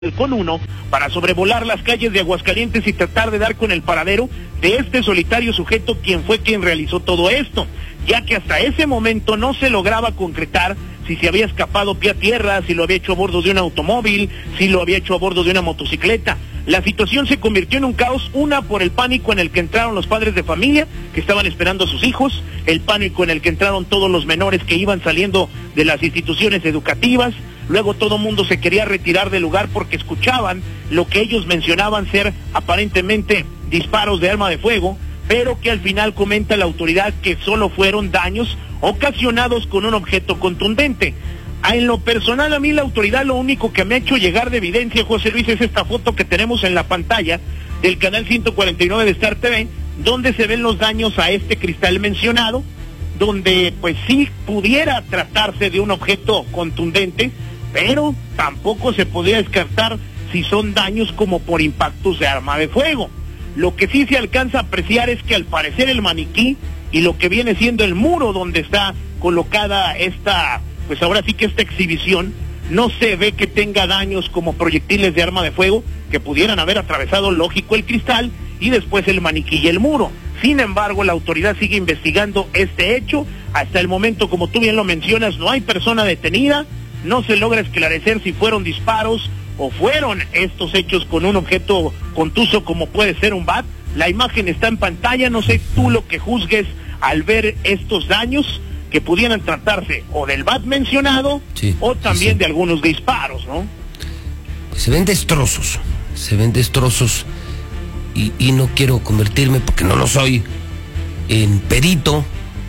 con uno para sobrevolar las calles de Aguascalientes y tratar de dar con el paradero de este solitario sujeto quien realizó todo esto, ya que hasta ese momento no se lograba concretar si se había escapado pie a tierra, si lo había hecho a bordo de un automóvil, si lo había hecho a bordo de una motocicleta. La situación se convirtió en un caos, una por el pánico en el que entraron los padres de familia que estaban esperando a sus hijos, el pánico en el que entraron todos los menores que iban saliendo de las instituciones educativas. Luego todo el mundo se quería retirar del lugar porque escuchaban lo que ellos mencionaban ser aparentemente disparos de arma de fuego, pero que al final comenta la autoridad que solo fueron daños ocasionados con un objeto contundente. En lo personal, a mí la autoridad lo único que me ha hecho llegar de evidencia, José Luis, es esta foto que tenemos en la pantalla del canal 149 de Star TV, donde se ven los daños a este cristal mencionado, donde pues sí pudiera tratarse de un objeto contundente, pero tampoco se podría descartar si son daños como por impactos de arma de fuego. Lo que sí se alcanza a apreciar es que al parecer el maniquí y lo que viene siendo el muro donde está colocada esta, pues ahora sí que esta exhibición, no se ve que tenga daños como proyectiles de arma de fuego que pudieran haber atravesado, lógico, el cristal y después el maniquí y el muro. Sin embargo, la autoridad sigue investigando este hecho. Hasta el momento, como tú bien lo mencionas, no hay persona detenida. No se logra esclarecer si fueron disparos o fueron estos hechos con un objeto contuso como puede ser un bat. La imagen está en pantalla, no sé tú lo que juzgues al ver estos daños que pudieran tratarse o del bat mencionado, sí, o también de algunos disparos, ¿no? Pues se ven destrozos y no quiero convertirme, porque no lo soy, en perito,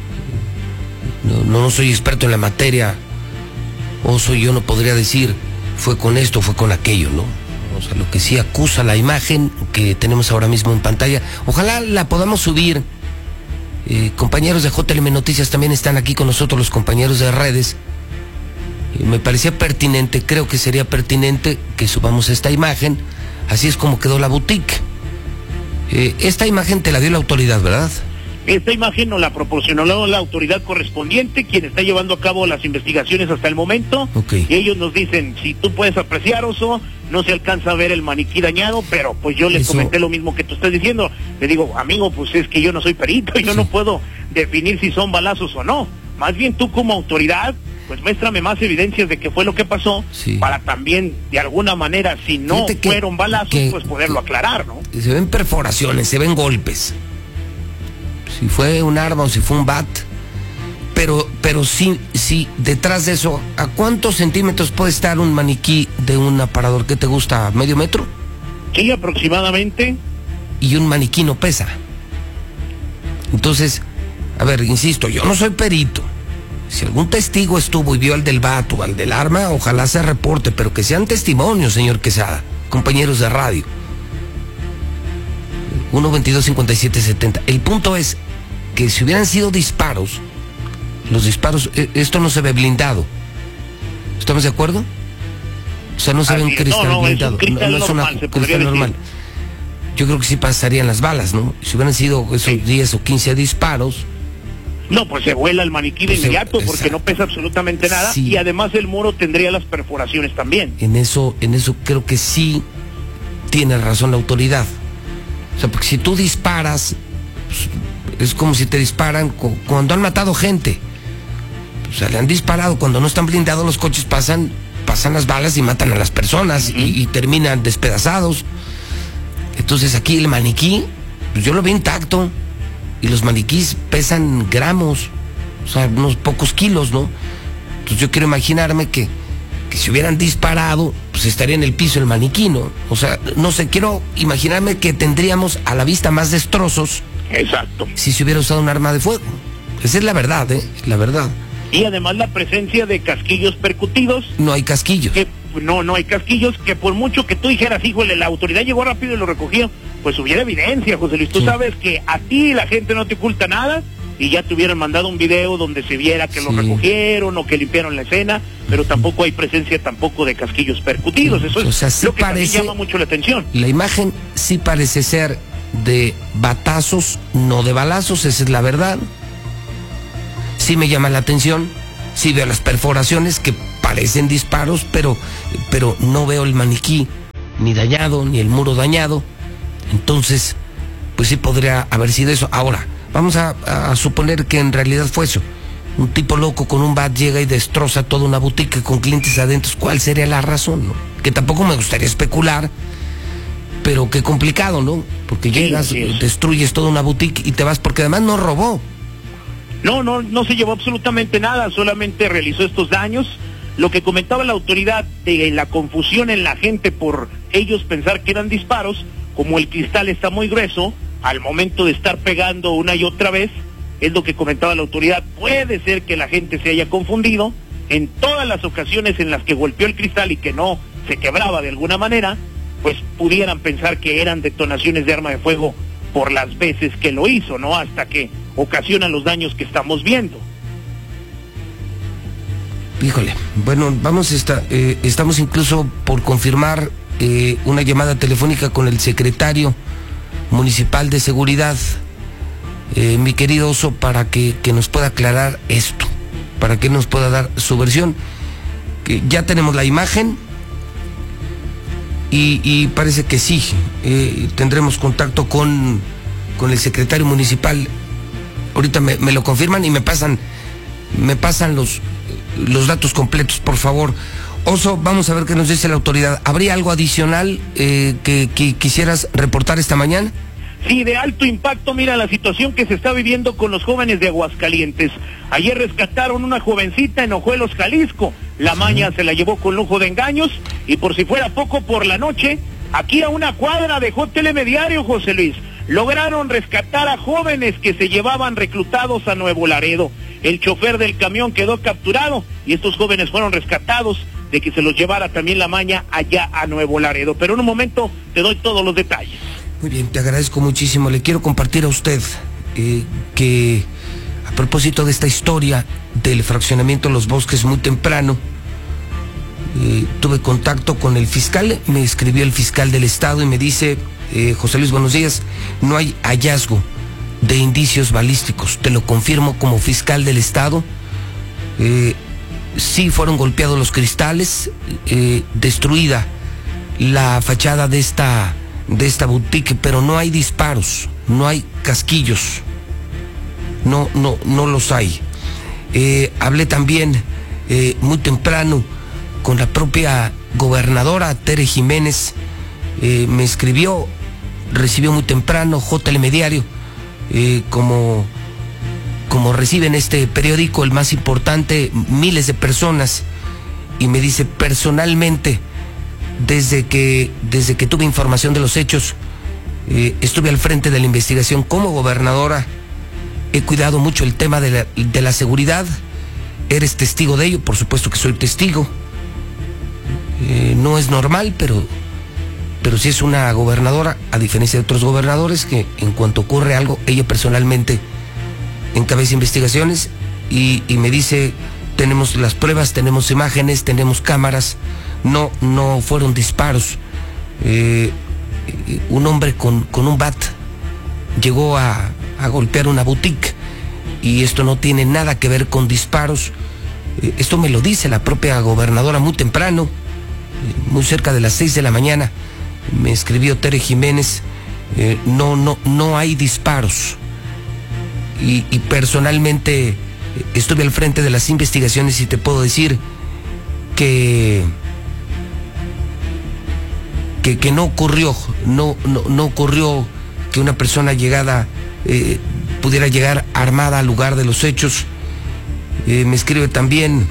no soy experto en la materia. Yo no podría decir fue con esto, fue con aquello, ¿no? O sea, lo que sí acusa la imagen que tenemos ahora mismo en pantalla, ojalá la podamos subir. Compañeros de JLM Noticias también están aquí con nosotros, los compañeros de redes. Me parecía pertinente, creo que sería pertinente que subamos esta imagen. Así es como quedó la boutique. Esta imagen te la dio la autoridad, ¿verdad? Esta imagen nos la proporcionó la autoridad correspondiente, quien está llevando a cabo las investigaciones hasta el momento. Okay. Y ellos nos dicen, si tú puedes apreciar, Oso, no se alcanza a ver el maniquí dañado, pero pues yo les comenté lo mismo que tú estás diciendo. Le digo, amigo, pues es que yo no soy perito, yo no puedo definir si son balazos o no. Más bien tú como autoridad, pues muéstrame más evidencias de qué fue lo que pasó, para también, de alguna manera, si no fueron balazos, pues poderlo aclarar, ¿no? Se ven perforaciones, se ven golpes. Si fue un arma o si fue un bat, pero sí, detrás de eso, ¿a cuántos centímetros puede estar un maniquí de un aparador? ¿Qué te gusta? ¿Medio metro? Sí, aproximadamente. Y un maniquí no pesa. Entonces, a ver, insisto, yo no soy perito. Si algún testigo estuvo y vio al del bat o al del arma, ojalá se reporte, pero que sean testimonios, señor Quesada, compañeros de radio. 1-22-57-70. El punto es que si hubieran sido disparos, los disparos, esto no se ve blindado. ¿Estamos de acuerdo? O sea, no se ve un cristal blindado. No es un cristal normal. Yo creo que sí pasarían las balas, ¿no? Si hubieran sido esos 10 o 15 disparos. No, pues se vuela el maniquí de inmediato, porque no pesa absolutamente nada, y además el muro tendría las perforaciones también. En eso creo que sí tiene razón la autoridad. O sea, porque si tú disparas, pues, es como si te disparan cuando han matado gente. O sea, le han disparado cuando no están blindados los coches, pasan las balas y matan a las personas, y terminan despedazados. Entonces aquí el maniquí, pues yo lo veo intacto, y los maniquís pesan gramos, o sea, unos pocos kilos, ¿no? Entonces yo quiero imaginarme que si hubieran disparado, pues estaría en el piso el maniquí, ¿no? O sea, no sé, quiero imaginarme que tendríamos a la vista más destrozos. Exacto. Si se hubiera usado un arma de fuego. Esa es la verdad, la verdad. Y además la presencia de casquillos percutidos. No hay casquillos. No hay casquillos, que por mucho que tú dijeras, híjole, la autoridad llegó rápido y lo recogió, pues hubiera evidencia, José Luis. Tú sabes que a ti la gente no te oculta nada, y ya te hubieran mandado un video donde se viera que lo recogieron o que limpiaron la escena, pero tampoco hay presencia tampoco de casquillos percutidos. Eso es lo que también llama mucho la atención. La imagen sí parece ser de batazos, no de balazos, esa es la verdad. Sí me llama la atención, sí veo las perforaciones que parecen disparos, pero no veo el maniquí. ni dañado, ni el muro dañado. Entonces, pues sí podría haber sido eso. Ahora, vamos a suponer que en realidad fue eso. Un tipo loco con un bat llega y destroza toda una boutique con clientes adentro. ¿Cuál sería la razón, no? Que tampoco me gustaría especular, pero qué complicado, ¿no? Porque llegas, destruyes toda una boutique y te vas, porque además no robó. No se llevó absolutamente nada, solamente realizó estos daños. Lo que comentaba la autoridad de la confusión en la gente por ellos pensar que eran disparos, como el cristal está muy grueso, al momento de estar pegando una y otra vez, es lo que comentaba la autoridad. Puede ser que la gente se haya confundido en todas las ocasiones en las que golpeó el cristal y que no se quebraba de alguna manera, pues pudieran pensar que eran detonaciones de arma de fuego por las veces que lo hizo, ¿no? Hasta que ocasiona los daños que estamos viendo. Híjole, bueno, estamos incluso por confirmar una llamada telefónica con el secretario municipal de seguridad, mi querido Oso, para que nos pueda aclarar esto, para que nos pueda dar su versión. Que ya tenemos la imagen y parece que sí, tendremos contacto con el secretario municipal. Ahorita me lo confirman y me pasan los datos completos, por favor. Oso, vamos a ver qué nos dice la autoridad. ¿Habría algo adicional que quisieras reportar esta mañana? Sí, de alto impacto, mira la situación que se está viviendo con los jóvenes de Aguascalientes. Ayer rescataron una jovencita en Ojuelos, Jalisco. La maña se la llevó con lujo de engaños y por si fuera poco, por la noche, aquí a una cuadra dejó Telemediario, José Luis. Lograron rescatar a jóvenes que se llevaban reclutados a Nuevo Laredo. El chofer del camión quedó capturado y estos jóvenes fueron rescatados de que se los llevara también la maña allá a Nuevo Laredo. Pero en un momento te doy todos los detalles. Muy bien, te agradezco muchísimo. Le quiero compartir a usted que a propósito de esta historia del fraccionamiento Los Bosques, muy temprano tuve contacto con el fiscal. Me escribió el fiscal del estado y me dice: José Luis, buenos días, no hay hallazgo de indicios balísticos, te lo confirmo como fiscal del estado. Sí fueron golpeados los cristales, destruida la fachada de esta boutique, pero no hay disparos, no hay casquillos, no los hay. Hablé también muy temprano con la propia gobernadora Tere Jiménez. Me escribió, recibió muy temprano Telemediario, como reciben este periódico, el más importante, miles de personas, y me dice: personalmente, desde que tuve información de los hechos, estuve al frente de la investigación como gobernadora, he cuidado mucho el tema de la seguridad, eres testigo de ello. Por supuesto que soy testigo. No es normal, pero sí es una gobernadora, a diferencia de otros gobernadores, que en cuanto ocurre algo, ella personalmente encabeza investigaciones y me dice: tenemos las pruebas, tenemos imágenes, tenemos cámaras, no fueron disparos. Un hombre con un bat llegó a golpear una boutique y esto no tiene nada que ver con disparos. Esto me lo dice la propia gobernadora muy temprano, muy cerca de las 6 de la mañana. Me escribió Tere Jiménez: no hay disparos. Y personalmente estuve al frente de las investigaciones y te puedo decir que no ocurrió que una persona pudiera llegar armada al lugar de los hechos. Me escribe también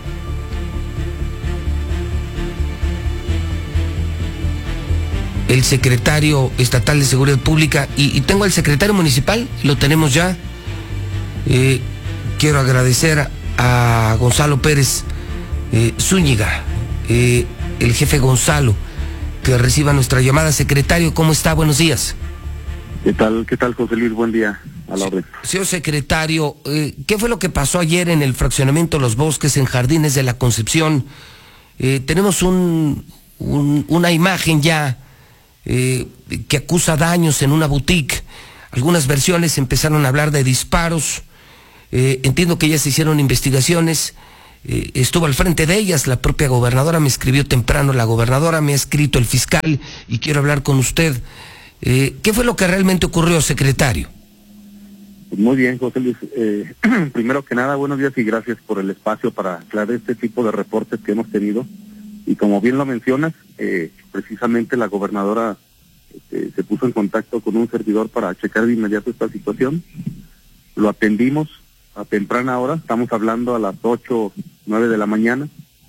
el secretario estatal de Seguridad Pública y tengo al secretario municipal, lo tenemos ya. Quiero agradecer a Gonzalo Pérez Zúñiga, el jefe Gonzalo, que reciba nuestra llamada. Secretario, ¿cómo está? Buenos días. ¿Qué tal, José Luis? Buen día, a la orden. Señor secretario, ¿qué fue lo que pasó ayer en el fraccionamiento Los Bosques, en Jardines de la Concepción? Tenemos una imagen ya que acusa daños en una boutique. Algunas versiones empezaron a hablar de disparos. Entiendo que ya se hicieron investigaciones. estuvo al frente de ellas. La propia gobernadora me escribió temprano, la gobernadora me ha escrito, el fiscal, y quiero hablar con usted. ¿Qué fue lo que realmente ocurrió, secretario? Muy bien, José Luis. Primero que nada, buenos días y gracias por el espacio para aclarar este tipo de reportes que hemos tenido. Y como bien lo mencionas, precisamente la gobernadora se puso en contacto con un servidor para checar de inmediato esta situación. Lo atendimos a temprana hora, estamos hablando a las 8, 9 de la mañana,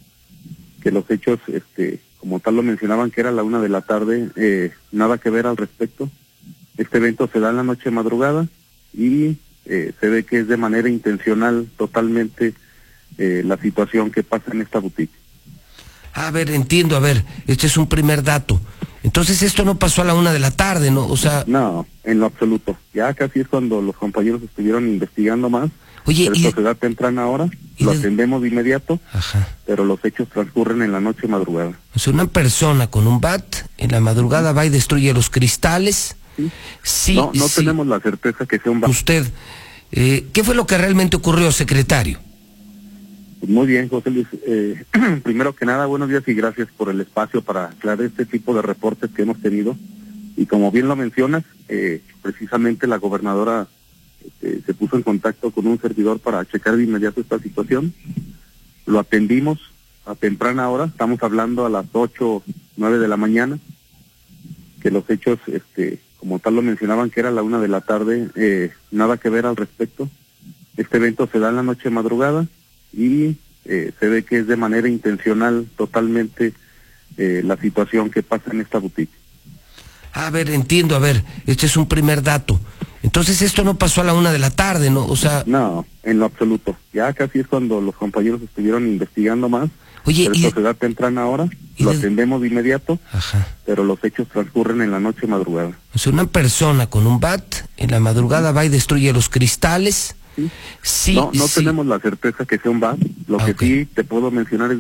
que los hechos, como tal lo mencionaban, que era la 1 de la tarde, nada que ver al respecto. Este evento se da en la noche madrugada y se ve que es de manera intencional totalmente la situación que pasa en esta boutique. A ver, entiendo, este es un primer dato. Entonces esto no pasó a la 1 de la tarde, ¿no? O sea... No, en lo absoluto. Ya casi es cuando los compañeros estuvieron investigando más. Oye, pero esto se da temprana hora, lo atendemos de inmediato, pero los hechos transcurren en la noche madrugada. O sea, una persona con un bat en la madrugada va y destruye los cristales. Sí, no tenemos la certeza que sea un bat. Usted, ¿qué fue lo que realmente ocurrió, secretario? Muy bien, José Luis. Primero que nada, buenos días y gracias por el espacio para aclarar este tipo de reportes que hemos tenido. Y como bien lo mencionas, precisamente la gobernadora se puso en contacto con un servidor para checar de inmediato esta situación. Lo atendimos a temprana hora, estamos hablando a las 8, 9 de la mañana, que los hechos, como tal lo mencionaban, que era la 1 de la tarde, nada que ver al respecto. Este evento se da en la noche madrugada y se ve que es de manera intencional totalmente la situación que pasa en esta boutique. A ver, entiendo, este es un primer dato. Entonces esto no pasó a la 1 de la tarde, ¿no? O sea... No, en lo absoluto. Ya casi es cuando los compañeros estuvieron investigando más. Oye, pero esto se da temprana hora, lo atendemos de inmediato, pero los hechos transcurren en la noche madrugada. O sea, una persona con un bat en la madrugada va y destruye los cristales. Sí. No tenemos la certeza que sea un bat. Lo que sí te puedo mencionar es